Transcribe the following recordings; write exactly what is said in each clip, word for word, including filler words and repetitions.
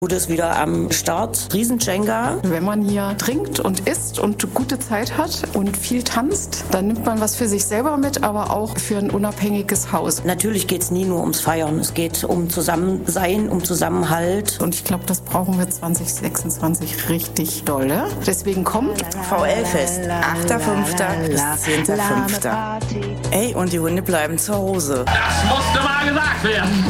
Food ist wieder am Start. Riesen-Jenga. Wenn man hier trinkt und isst und gute Zeit hat und viel tanzt, dann nimmt man was für sich selber mit, aber auch für ein unabhängiges Haus. Natürlich geht es nie nur ums Feiern. Es geht um Zusammensein, um Zusammenhalt. Und ich glaube, das brauchen wir zwanzig sechsundzwanzig richtig dolle. Deswegen kommt V L-Fest, achter fünfter bis zehnter fünfter Ey, und die Hunde bleiben zu Hause. Das musste mal gesagt werden.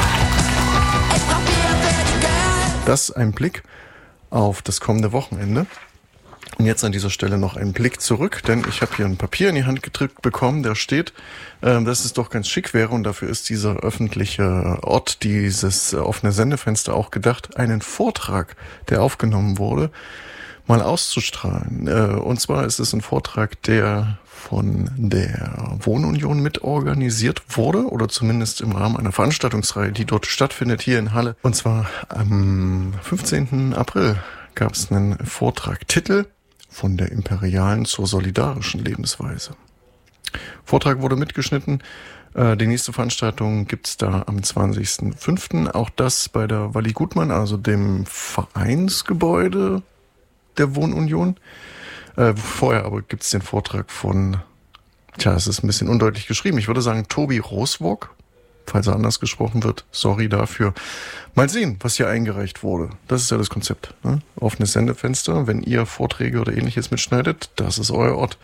Das ein Blick auf das kommende Wochenende. Und jetzt an dieser Stelle noch ein Blick zurück, denn ich habe hier ein Papier in die Hand gedrückt bekommen, da steht, äh, dass es doch ganz schick wäre, und dafür ist dieser öffentliche Ort, dieses offene Sendefenster auch gedacht, einen Vortrag, der aufgenommen wurde, mal auszustrahlen. Äh, und zwar ist es ein Vortrag, der von der Wohnunion mitorganisiert wurde, oder zumindest im Rahmen einer Veranstaltungsreihe, die dort stattfindet, hier in Halle. Und zwar am fünfzehnten April gab es einen Vortrag. Titel: Von der imperialen zur solidarischen Lebensweise. Vortrag wurde mitgeschnitten. Die nächste Veranstaltung gibt's da am zwanzigsten fünften Auch das bei der Walli Gutmann, also dem Vereinsgebäude der Wohnunion. Äh, vorher aber gibt's den Vortrag von, tja, es ist ein bisschen undeutlich geschrieben. Ich würde sagen Tobi Roswog. Falls er anders gesprochen wird, sorry dafür. Mal sehen, was hier eingereicht wurde. Das ist ja das Konzept, ne? Offenes Sendefenster. Wenn ihr Vorträge oder Ähnliches mitschneidet, das ist euer Ort.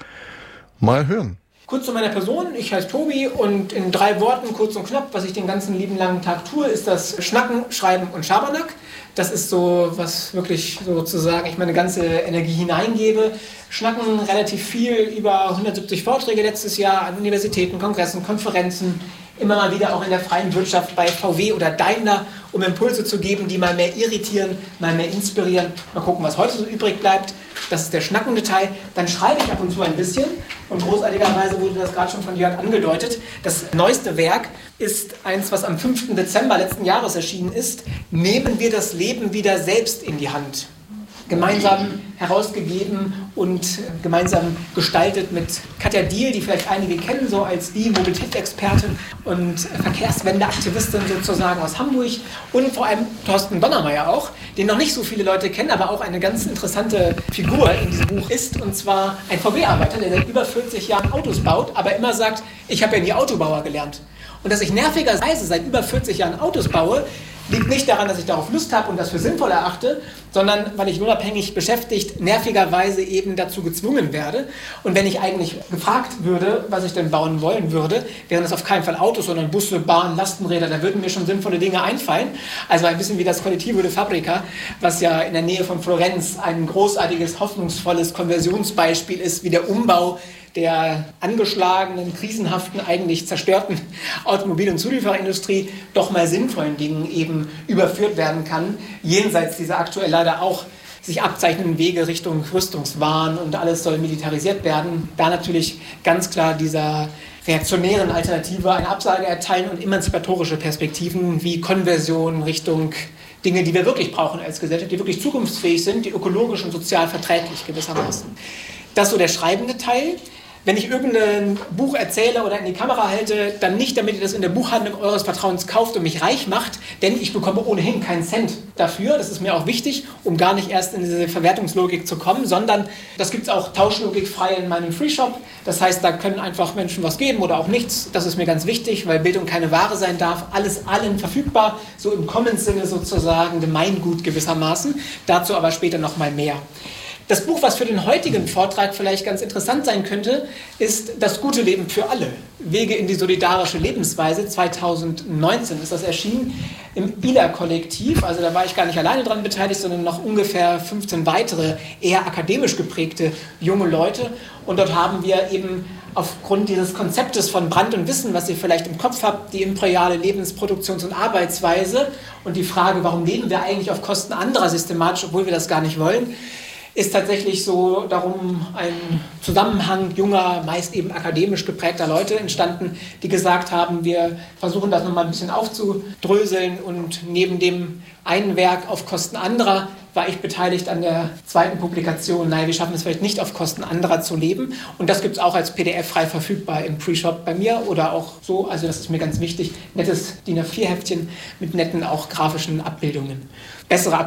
Mal hören. Kurz zu meiner Person. Ich heiße Tobi und in drei Worten, kurz und knapp, was ich den ganzen lieben langen Tag tue, ist das Schnacken, Schreiben und Schabernack. Das ist so, was wirklich sozusagen ich meine ganze Energie hineingebe. Schnacken relativ viel, über hundertsiebzig Vorträge letztes Jahr an Universitäten, Kongressen, Konferenzen, immer mal wieder auch in der freien Wirtschaft bei V W oder Daimler, um Impulse zu geben, die mal mehr irritieren, mal mehr inspirieren. Mal gucken, was heute so übrig bleibt. Das ist der schnackende Teil. Dann schreibe ich ab und zu ein bisschen. Und großartigerweise wurde das gerade schon von Jörg angedeutet. Das neueste Werk ist eins, was am fünften Dezember letzten Jahres erschienen ist. Nehmen wir das Leben wieder selbst in die Hand. Gemeinsam herausgegeben und gemeinsam gestaltet mit Katja Diehl, die vielleicht einige kennen, so als die Mobilitätsexpertin und Verkehrswendeaktivistin sozusagen aus Hamburg, und vor allem Thorsten Donnermeier auch, den noch nicht so viele Leute kennen, aber auch eine ganz interessante Figur in diesem Buch ist, und zwar ein V W-Arbeiter, der seit über vierzig Jahren Autos baut, aber immer sagt, ich habe ja nie Autobauer gelernt. Und dass ich nervigerweise seit über vierzig Jahren Autos baue, liegt nicht daran, dass ich darauf Lust habe und das für sinnvoll erachte, sondern weil ich unabhängig beschäftigt nervigerweise eben dazu gezwungen werde. Und wenn ich eigentlich gefragt würde, was ich denn bauen wollen würde, wären das auf keinen Fall Autos, sondern Busse, Bahnen, Lastenräder. Da würden mir schon sinnvolle Dinge einfallen. Also ein bisschen wie das Collettivo de Fabrica, was ja in der Nähe von Florenz ein großartiges, hoffnungsvolles Konversionsbeispiel ist, wie der Umbau der angeschlagenen, krisenhaften, eigentlich zerstörten Automobil- und Zuliefererindustrie doch mal sinnvollen Dingen eben überführt werden kann, jenseits dieser aktuell leider auch sich abzeichnenden Wege Richtung Rüstungswahn und alles soll militarisiert werden. Da natürlich ganz klar dieser reaktionären Alternative eine Absage erteilen und emanzipatorische Perspektiven wie Konversion Richtung Dinge, die wir wirklich brauchen als Gesellschaft, die wirklich zukunftsfähig sind, die ökologisch und sozial verträglich gewissermaßen. Das ist so der schreibende Teil. Wenn ich irgendein Buch erzähle oder in die Kamera halte, dann nicht, damit ihr das in der Buchhandlung eures Vertrauens kauft und mich reich macht, denn ich bekomme ohnehin keinen Cent dafür. Das ist mir auch wichtig, um gar nicht erst in diese Verwertungslogik zu kommen, sondern das gibt es auch tauschlogikfrei in meinem Free-Shop. Das heißt, da können einfach Menschen was geben oder auch nichts. Das ist mir ganz wichtig, weil Bildung keine Ware sein darf. Alles allen verfügbar, so im Commons-Sinne sozusagen, Gemeingut gewissermaßen. Dazu aber später noch mal mehr. Das Buch, was für den heutigen Vortrag vielleicht ganz interessant sein könnte, ist Das gute Leben für alle. Wege in die solidarische Lebensweise. zweitausendneunzehn ist das erschienen im I L A-Kollektiv. Also da war ich gar nicht alleine dran beteiligt, sondern noch ungefähr fünfzehn weitere, eher akademisch geprägte junge Leute. Und dort haben wir eben aufgrund dieses Konzeptes von Brand und Wissen, was ihr vielleicht im Kopf habt, die imperiale Lebens-, Produktions- und Arbeitsweise und die Frage, warum leben wir eigentlich auf Kosten anderer systematisch, obwohl wir das gar nicht wollen, ist tatsächlich so darum ein Zusammenhang junger, meist eben akademisch geprägter Leute entstanden, die gesagt haben, wir versuchen das nochmal ein bisschen aufzudröseln, und neben dem einen Werk auf Kosten anderer war ich beteiligt an der zweiten Publikation. Nein, wir schaffen es vielleicht nicht auf Kosten anderer zu leben, und das gibt es auch als P D F frei verfügbar im Pre-Shop bei mir oder auch so, also das ist mir ganz wichtig, nettes D I N A vier Heftchen mit netten auch grafischen Abbildungen. Bessere